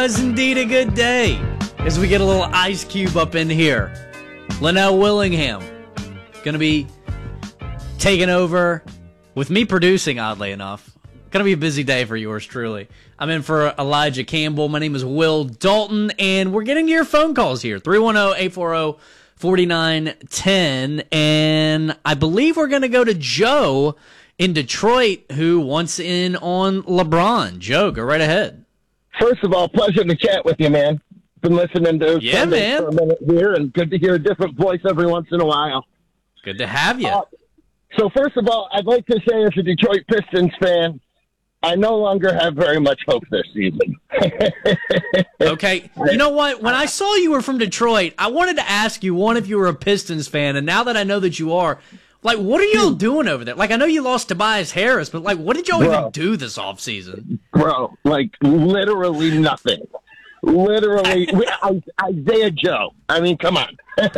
was indeed a good day as we get a little Ice Cube up in here. Linnell Willingham going to be taking over with me producing, oddly enough. Going to be a busy day for yours truly. I'm in for Elijah Campbell. My name is Will Dalton, and we're getting to your phone calls here. 310-840-4910. And I believe we're going to go to Joe in Detroit, who wants in on LeBron. Joe, go right ahead. First of all, pleasure to chat with you, man. Been listening to Sunday for a minute here, and good to hear a different voice every once in a while. Good to have you. So first of all, I'd like to say as a Detroit Pistons fan, I no longer have very much hope this season. Okay. You know what? When I saw you were from Detroit, I wanted to ask you, one, if you were a Pistons fan, and now that I know that you are, like, what are y'all doing over there? Like, I know you lost Tobias Harris, but, like, what did y'all even do this offseason? Bro, like, literally nothing. Literally, Isaiah Joe. I mean, come on.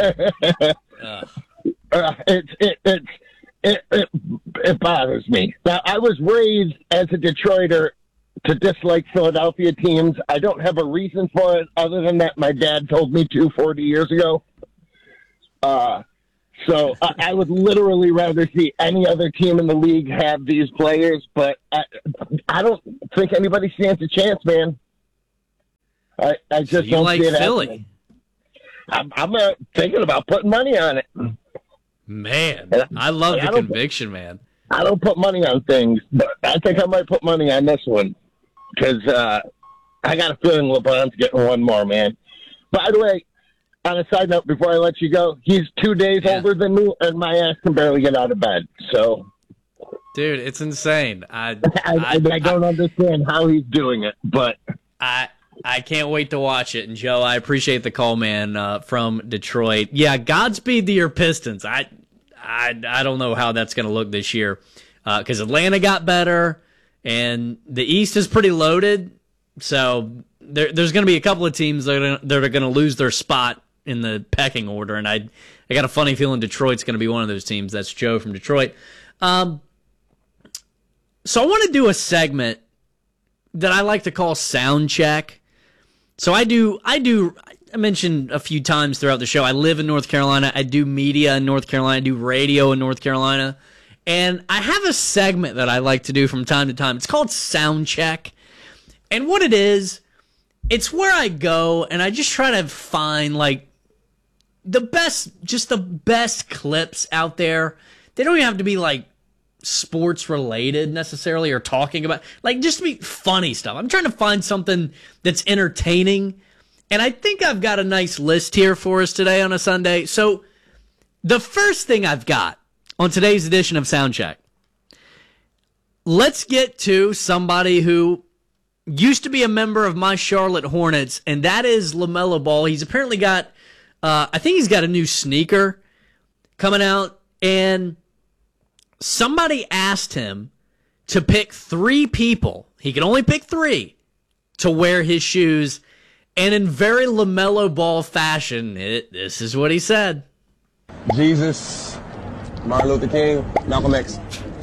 It bothers me. Now, I was raised as a Detroiter to dislike Philadelphia teams. I don't have a reason for it other than that my dad told me to 40 years ago. So I would literally rather see any other team in the league have these players, but I don't think anybody stands a chance, man. I just don't like see it Philly. happening. I'm thinking about putting money on it. Man, I love the conviction, man. I don't put money on things, but I think I might put money on this one because I got a feeling LeBron's getting one more, man. By the way, on a side note, before I let you go, he's 2 days older than me, and my ass can barely get out of bed. So, dude, it's insane. I don't understand how he's doing it, but I can't wait to watch it. And Joe, I appreciate the call, man, from Detroit. Yeah, Godspeed to your Pistons. I don't know how that's going to look this year because Atlanta got better, and the East is pretty loaded. So there's going to be a couple of teams that are going to lose their spot in the pecking order, and I got a funny feeling Detroit's going to be one of those teams. That's Joe from Detroit. So I want to do a segment that I like to call Sound Check. So I mentioned a few times throughout the show, I live in North Carolina. I do media in North Carolina. I do radio in North Carolina. And I have a segment that I like to do from time to time. It's called Sound Check. And what it is, it's where I go and I just try to find, like, the best clips out there. They don't even have to be, like, sports related necessarily or talking about, like, just to be funny stuff. I'm trying to find something that's entertaining, and I think I've got a nice list here for us today on a Sunday. So the first thing I've got on today's edition of Soundcheck, let's get to somebody who used to be a member of my Charlotte Hornets, and that is LaMelo Ball. He's apparently got I think he's got a new sneaker coming out, and somebody asked him to pick 3 people. He could only pick 3 to wear his shoes. And in very LaMelo Ball fashion, this is what he said. Jesus, Martin Luther King, Malcolm X.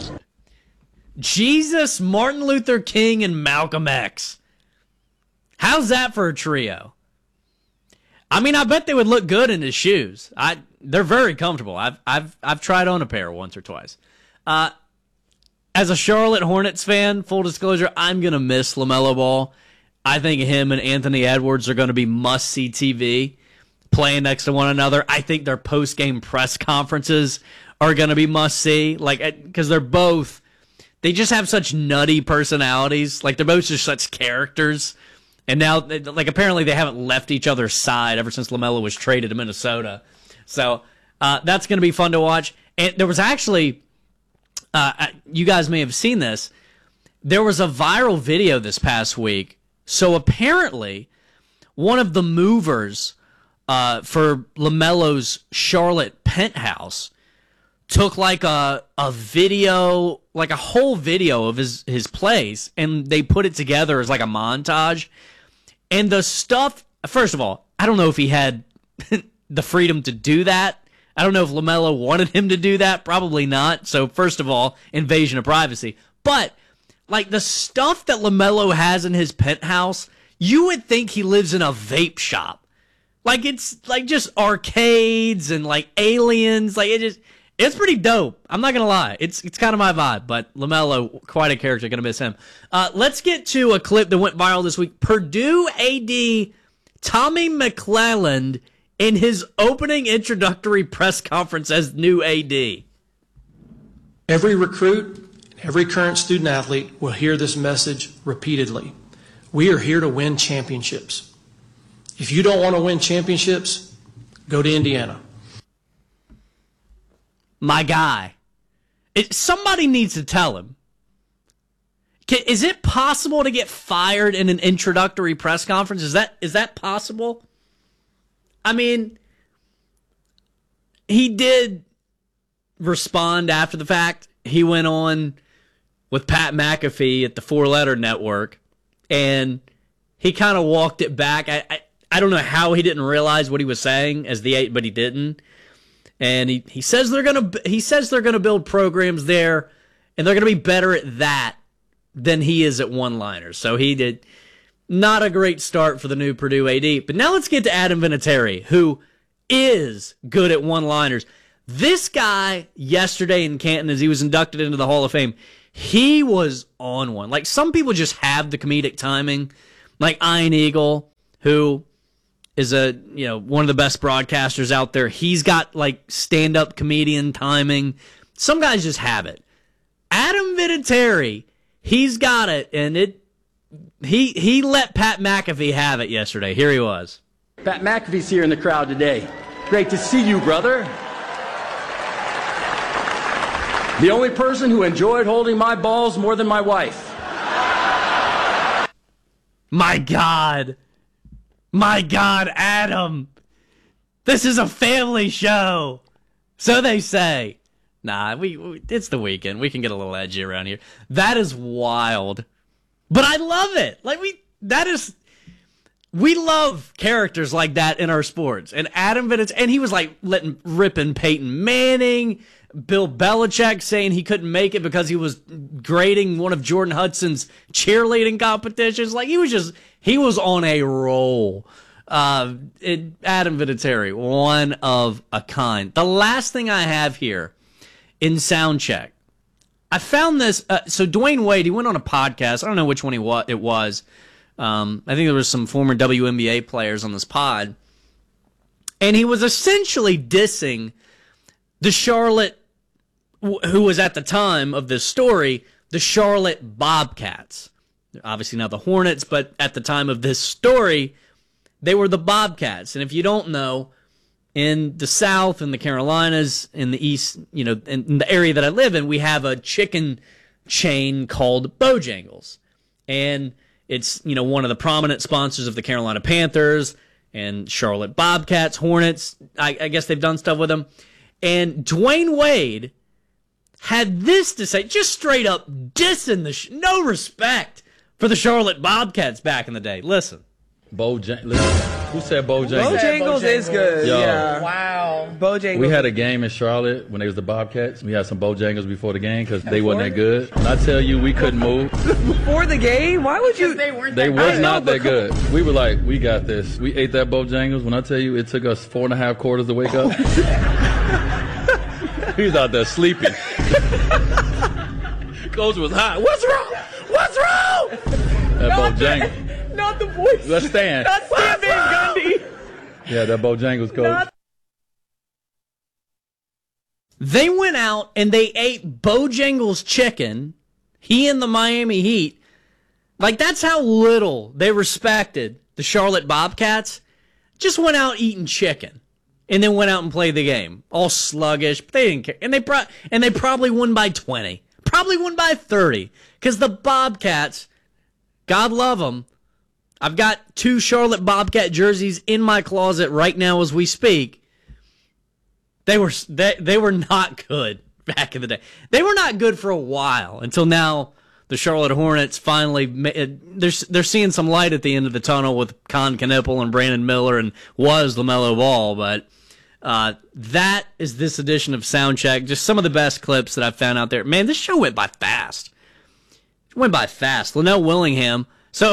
Jesus, Martin Luther King, and Malcolm X. How's that for a trio? I mean, I bet they would look good in his shoes. They're very comfortable. I've tried on a pair once or twice. As a Charlotte Hornets fan, full disclosure, I'm going to miss LaMelo Ball. I think him and Anthony Edwards are going to be must-see TV playing next to one another. I think their post-game press conferences are going to be must-see, like, because they just have such nutty personalities. Like, they're both just such characters. And now, like, apparently they haven't left each other's side ever since LaMelo was traded to Minnesota. So that's going to be fun to watch. And there was actually, you guys may have seen this, there was a viral video this past week. So apparently, one of the movers for LaMelo's Charlotte penthouse took like a video, like a whole video of his place, and they put it together as like a montage. And the stuff, first of all, I don't know if he had the freedom to do that. I don't know if LaMelo wanted him to do that. Probably not. So first of all, invasion of privacy. But like the stuff that LaMelo has in his penthouse, you would think he lives in a vape shop. Like, it's like just arcades and like aliens. Like, it's pretty dope. I'm not going to lie. It's kind of my vibe, but LaMelo, quite a character. Going to miss him. Let's get to a clip that went viral this week. Purdue AD Tommy McClelland in his opening introductory press conference as new AD. Every recruit, every current student athlete will hear this message repeatedly. We are here to win championships. If you don't want to win championships, go to Indiana. My guy. Somebody needs to tell him. Is it possible to get fired in an introductory press conference? Is that possible? I mean, he did respond after the fact. He went on with Pat McAfee at the Four Letter Network, and he kind of walked it back. I don't know how he didn't realize what he was saying but he didn't. And he says they're gonna build programs there, and they're gonna be better at that than he is at one-liners. So he did not a great start for the new Purdue AD. But now let's get to Adam Vinatieri, who is good at one-liners. This guy yesterday in Canton, as he was inducted into the Hall of Fame, he was on one. Like, some people just have the comedic timing, like Ian Eagle, who is one of the best broadcasters out there. He's got like stand-up comedian timing. Some guys just have it. Adam Vinatieri, he's got it, and he let Pat McAfee have it yesterday. Here he was. Pat McAfee's here in the crowd today. Great to see you, brother. The only person who enjoyed holding my balls more than my wife. My God, Adam. This is a family show. So they say. Nah, it's the weekend. We can get a little edgy around here. That is wild. But I love it. We love characters like that in our sports. And Adam Vinatieri, and he was like ripping Peyton Manning, Bill Belichick, saying he couldn't make it because he was grading one of Jordan Hudson's cheerleading competitions. Like, he was on a roll. Adam Vinatieri, one of a kind. The last thing I have here in Soundcheck, I found this. So Dwayne Wade, he went on a podcast. I don't know which one it was. I think there was some former WNBA players on this pod. And he was essentially dissing the Charlotte, who was at the time of this story, the Charlotte Bobcats. Obviously now the Hornets, but at the time of this story, they were the Bobcats. And if you don't know, in the South, in the Carolinas, in the East, in the area that I live in, we have a chicken chain called Bojangles. And it's, one of the prominent sponsors of the Carolina Panthers and Charlotte Bobcats, Hornets. I guess they've done stuff with them. And Dwayne Wade had this to say, just straight up dissing no respect for the Charlotte Bobcats back in the day. Listen. Who said Bojangles? Bojangles is good. Yo, yeah. Wow. Bojangles. We had a game in Charlotte when they was the Bobcats. We had some Bojangles before the game because they wasn't that good. And I tell you, we couldn't move. Before the game? Why would you? They weren't They that was good. not that good. We were like, we got this. We ate that Bojangles. When I tell you, it took us 4.5 quarters to wake up. He was out there sleeping. Coach was hot. What's wrong? What's wrong? That Bojangles. Not the voice. Let's stand. Not Stan Van Gundy. Yeah, that Bojangles coach. They went out and they ate Bojangles chicken, he and the Miami Heat. Like, that's how little they respected the Charlotte Bobcats. Just went out eating chicken and then went out and played the game. All sluggish, but they didn't care. And they probably won by 20. Probably won by 30. Because the Bobcats, God love them, I've got 2 Charlotte Bobcat jerseys in my closet right now as we speak. They were not good back in the day. They were not good for a while until now. The Charlotte Hornets finally they're seeing some light at the end of the tunnel with Con Knipple and Brandon Miller and LaMelo Ball. But that is this edition of Soundcheck. Just some of the best clips that I've found out there. Man, this show went by fast. It went by fast. Linnell Willingham. So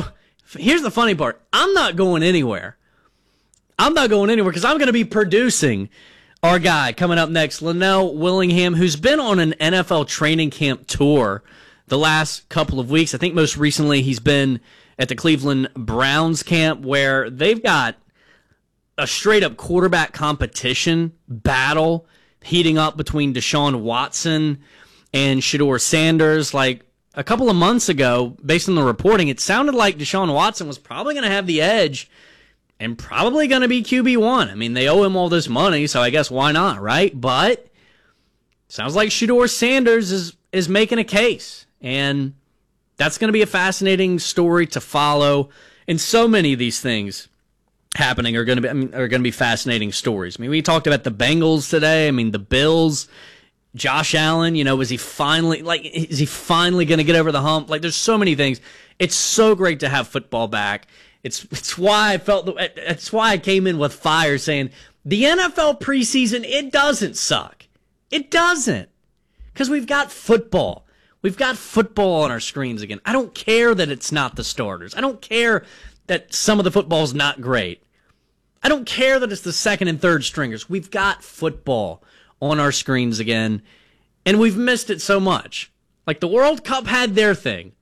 Here's the funny part. I'm not going anywhere. Because I'm going to be producing our guy coming up next, Linnell Willingham, who's been on an NFL training camp tour the last couple of weeks. I think most recently he's been at the Cleveland Browns camp, where they've got a straight-up quarterback competition battle heating up between Deshaun Watson and Shedeur Sanders. Like a couple of months ago, based on the reporting, it sounded like Deshaun Watson was probably going to have the edge and probably going to be QB1. I mean, they owe him all this money, so I guess why not, right? But sounds like Shedeur Sanders is making a case, and that's going to be a fascinating story to follow. And so many of these things happening are going to be fascinating stories. I mean, we talked about the Bengals today. I mean, the Bills, Josh Allen, is he finally going to get over the hump? Like, there's so many things. It's so great to have football back. It's why I came in with fire saying the NFL preseason, it doesn't suck. It doesn't. Because we've got football. We've got football on our screens again. I don't care that it's not the starters. I don't care that some of the football's not great. I don't care that it's the second and third stringers. We've got football on our screens again, and we've missed it so much. Like, the World Cup had their thing.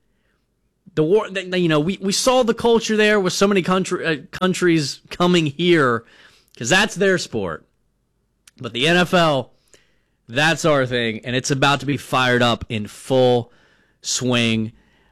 We saw the culture there with so many countries coming here because that's their sport. But the NFL, that's our thing, and it's about to be fired up in full swing.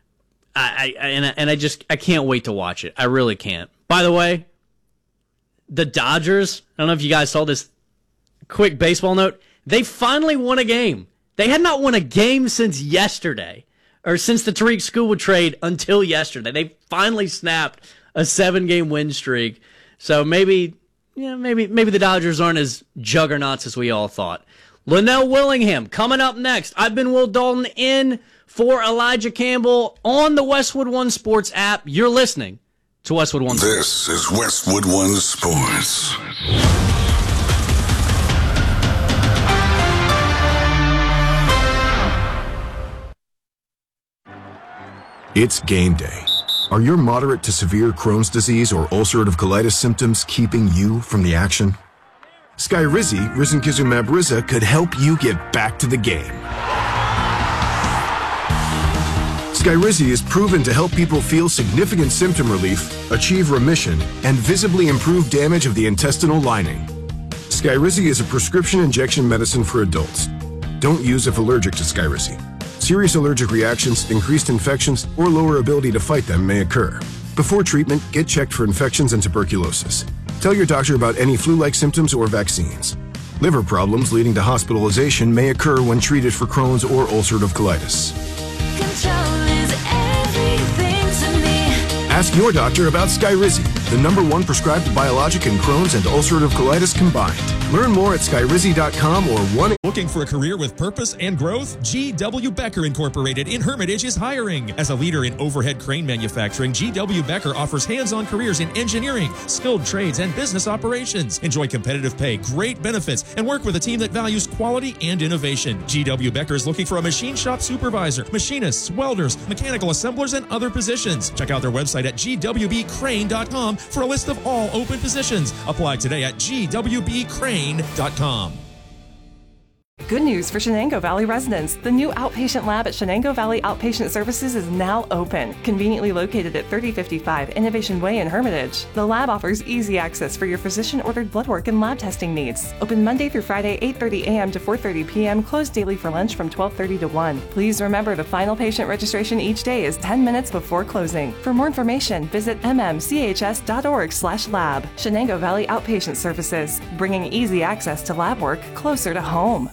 I can't wait to watch it. I really can't. By the way, the Dodgers, I don't know if you guys saw this quick baseball note, they finally won a game. They had not won a game since yesterday, or since the Tariq Skubal trade until yesterday. They finally snapped a 7-game win streak. So maybe the Dodgers aren't as juggernauts as we all thought. Linnell Willingham coming up next. I've been Will Dalton in for Elijah Campbell on the Westwood One Sports app. You're listening to Westwood One Sports. This is Westwood One Sports. It's game day. Are your moderate to severe Crohn's disease or ulcerative colitis symptoms keeping you from the action? Skyrizi, risankizumab Riza, could help you get back to the game. Skyrizi is proven to help people feel significant symptom relief, achieve remission, and visibly improve damage of the intestinal lining. Skyrizi is a prescription injection medicine for adults. Don't use if allergic to Skyrizi. Serious allergic reactions, increased infections, or lower ability to fight them may occur. Before treatment, get checked for infections and tuberculosis. Tell your doctor about any flu-like symptoms or vaccines. Liver problems leading to hospitalization may occur when treated for Crohn's or ulcerative colitis. Control is everything to me. Ask your doctor about Skyrizi, the #1 prescribed biologic in Crohn's and ulcerative colitis combined. Learn more at skyrizi.com or 1. Looking for a career with purpose and growth? G.W. Becker Incorporated in Hermitage is hiring. As a leader in overhead crane manufacturing, G.W. Becker offers hands-on careers in engineering, skilled trades, and business operations. Enjoy competitive pay, great benefits, and work with a team that values quality and innovation. G.W. Becker is looking for a machine shop supervisor, machinists, welders, mechanical assemblers, and other positions. Check out their website at gwbcrane.com for a list of all open positions. Apply today at gwbcrane.com. Good news for Shenango Valley residents. The new outpatient lab at Shenango Valley Outpatient Services is now open. Conveniently located at 3055 Innovation Way in Hermitage. The lab offers easy access for your physician-ordered blood work and lab testing needs. Open Monday through Friday, 8:30 a.m. to 4:30 p.m. Closed daily for lunch from 12:30 to 1. Please remember the final patient registration each day is 10 minutes before closing. For more information, visit mmchs.org/lab. Shenango Valley Outpatient Services, bringing easy access to lab work closer to home.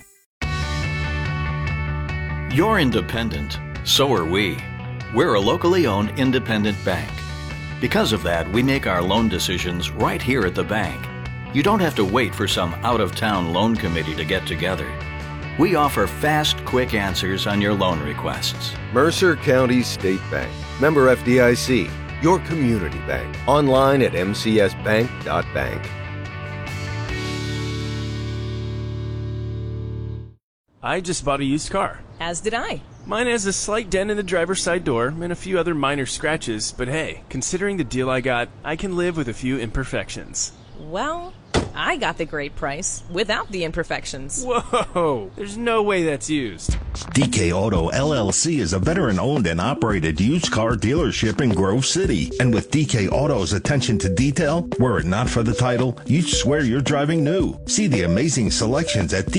You're independent. So are we. We're a locally owned independent bank. Because of that, we make our loan decisions right here at the bank. You don't have to wait for some out-of-town loan committee to get together. We offer fast, quick answers on your loan requests. Mercer County State Bank. Member FDIC. Your community bank. Online at mcsbank.bank. I just bought a used car. As did I. Mine has a slight dent in the driver's side door and a few other minor scratches, but hey, considering the deal I got, I can live with a few imperfections. Well, I got the great price without the imperfections. Whoa! There's no way that's used. DK Auto LLC is a veteran-owned and operated used car dealership in Grove City. And with DK Auto's attention to detail, were it not for the title, you'd swear you're driving new. See the amazing selections at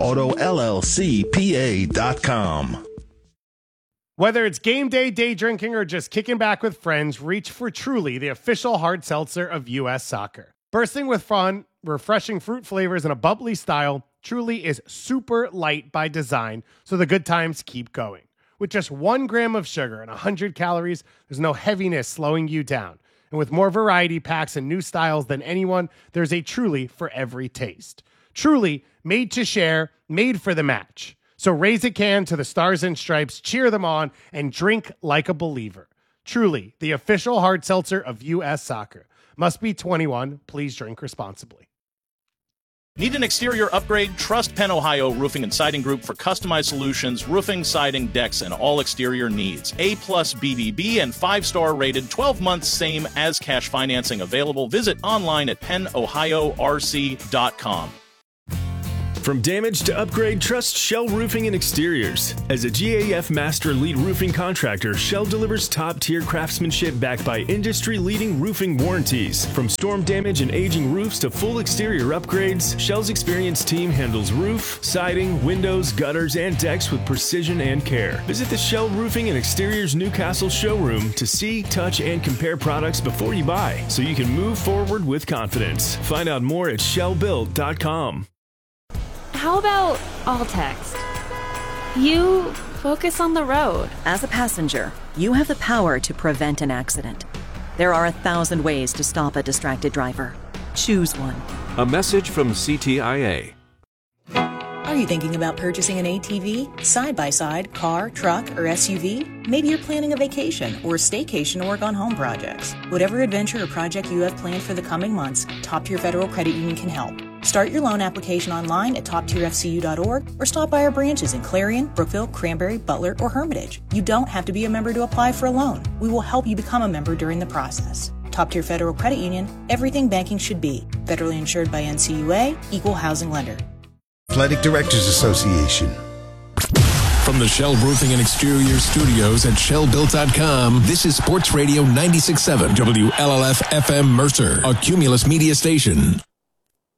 DKAutoLLCPA.com. Whether it's game day, day drinking, or just kicking back with friends, reach for Truly, the official hard seltzer of U.S. Soccer. Bursting with fun, refreshing fruit flavors, and a bubbly style, Truly is super light by design, so the good times keep going. With just 1 gram of sugar and 100 calories, there's no heaviness slowing you down. And with more variety packs and new styles than anyone, there's a Truly for every taste. Truly, made to share, made for the match. So raise a can to the Stars and Stripes, cheer them on, and drink like a believer. Truly, the official hard seltzer of U.S. Soccer. Must be 21. Please drink responsibly. Need an exterior upgrade? Trust Penn Ohio Roofing and Siding Group for customized solutions, roofing, siding, decks, and all exterior needs. A+ BBB and 5-star rated, 12 months same as cash financing available. Visit online at pennohiorc.com. From damage to upgrade, trust Shell Roofing and Exteriors. As a GAF Master Elite Roofing Contractor, Shell delivers top-tier craftsmanship backed by industry-leading roofing warranties. From storm damage and aging roofs to full exterior upgrades, Shell's experienced team handles roof, siding, windows, gutters, and decks with precision and care. Visit the Shell Roofing and Exteriors Newcastle showroom to see, touch, and compare products before you buy, so you can move forward with confidence. Find out more at shellbuilt.com. How about all text? You focus on the road. As a passenger, you have the power to prevent an accident. There are 1,000 ways to stop a distracted driver. Choose one. A message from CTIA. Are you thinking about purchasing an ATV, side-by-side, car, truck, or SUV? Maybe you're planning a vacation or a staycation to work on home projects. Whatever adventure or project you have planned for the coming months, Top Tier Federal Credit Union can help. Start your loan application online at toptierfcu.org or stop by our branches in Clarion, Brookville, Cranberry, Butler, or Hermitage. You don't have to be a member to apply for a loan. We will help you become a member during the process. Top Tier Federal Credit Union, everything banking should be. Federally insured by NCUA, Equal Housing Lender. Athletic Directors Association. From the Shell Roofing and Exterior Studios at shellbuilt.com, this is Sports Radio 96.7 WLLF FM Mercer, a Cumulus media station.